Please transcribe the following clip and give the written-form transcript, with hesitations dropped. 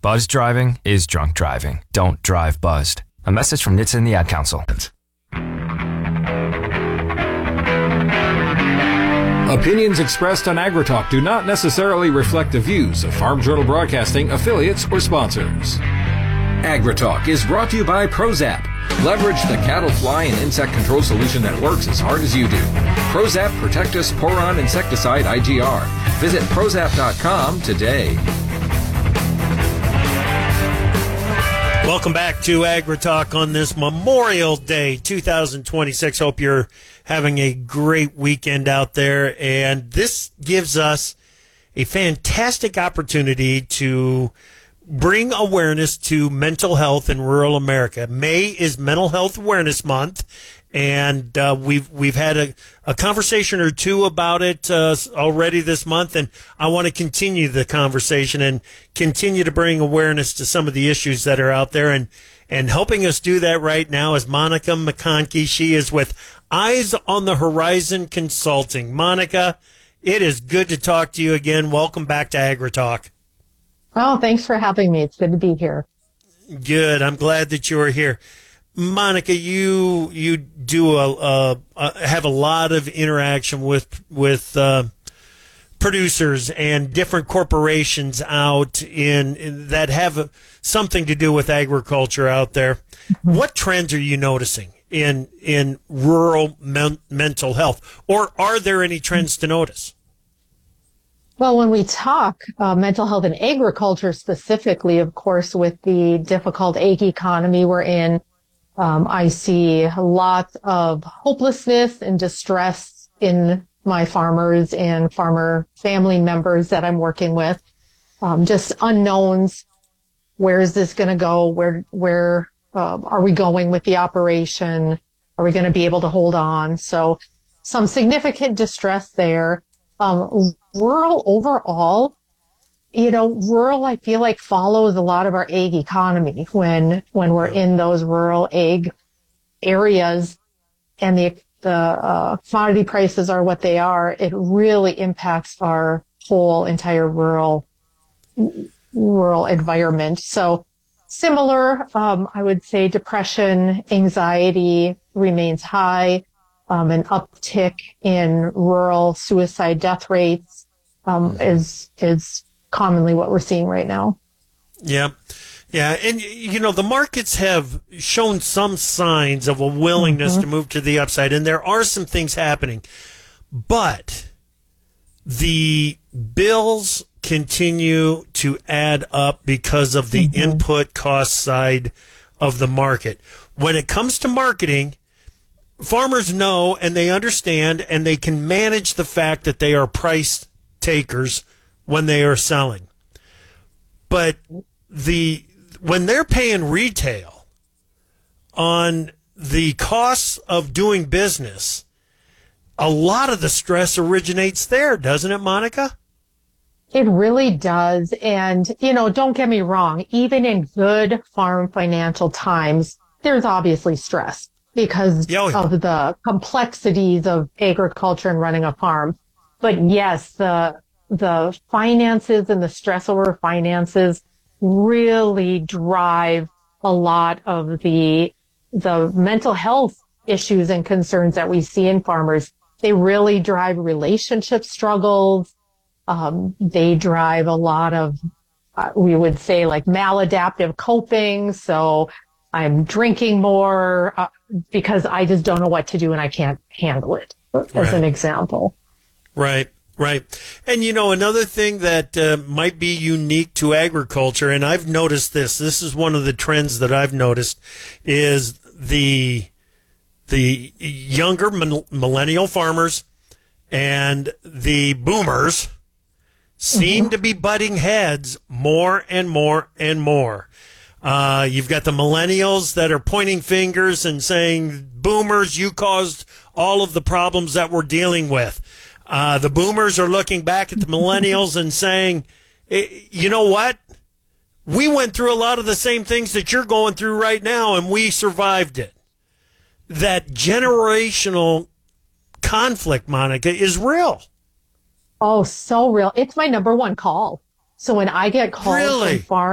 Buzzed driving is drunk driving. Don't drive buzzed. A message from NHTSA and the Ad Council. Opinions expressed on AgriTalk do not necessarily reflect the views of Farm Journal Broadcasting, affiliates, or sponsors. AgriTalk is brought to you by Prozap. Leverage the cattle, fly, and insect control solution that works as hard as you do. Prozap Protectus Poron Insecticide IGR. Visit Prozap.com today. Welcome back to AgriTalk on this Memorial Day 2026. Hope you're having a great weekend out there. And this gives us a fantastic opportunity to bring awareness to mental health in rural America. May is Mental Health Awareness Month, and we've had a conversation or two about it already this month, and I want to continue the conversation and continue to bring awareness to some of the issues that are out there. And helping us do that right now is Monica McConkey. She is with Eyes on the Horizon Consulting. Monica, it is good to talk to you again. Welcome back to AgriTalk. Oh, thanks for having me. It's good to be here. Good. I'm glad that you are here. Monica, you do have a lot of interaction with producers and different corporations out in that have something to do with agriculture out there. Mm-hmm. What trends are you noticing in rural mental health, or are there any trends to notice? Well, when we talk mental health and agriculture specifically, of course, with the difficult ag economy we're in, I see lots of hopelessness and distress in my farmers and farmer family members that I'm working with. Just unknowns. Where is this going to go? Where are we going with the operation? Are we going to be able to hold on? So some significant distress there. Rural overall, rural, I feel like follows a lot of our ag economy when we're in those rural ag areas and the commodity prices are what they are. It really impacts our whole entire rural environment. So similar, I would say depression, anxiety remains high. An uptick in rural suicide death rates is commonly what we're seeing right now. Yeah. Yeah. And, the markets have shown some signs of a willingness to move to the upside, and there are some things happening. But the bills continue to add up because of the input cost side of the market. When it comes to marketing, farmers know and they understand and they can manage the fact that they are price takers when they are selling. But when they're paying retail on the costs of doing business, a lot of the stress originates there, doesn't it, Monica? It really does. And, don't get me wrong, even in good farm financial times, there's obviously stress because of the complexities of agriculture and running a farm. But yes, the finances and the stress over finances really drive a lot of the mental health issues and concerns that we see in farmers. They really drive relationship struggles. They drive a lot of, we would say, like maladaptive coping. So I'm drinking more because I just don't know what to do and I can't handle it, as an example. Right. And, another thing that might be unique to agriculture, and I've noticed this is one of the trends that I've noticed, is the younger millennial farmers and the boomers seem to be butting heads more and more and more. You've got the millennials that are pointing fingers and saying, boomers, you caused all of the problems that we're dealing with. The boomers are looking back at the millennials and saying, you know what? We went through a lot of the same things that you're going through right now, and we survived it. That generational conflict, Monica, is real. Oh, so real. It's my number one call. So when I get calls from farm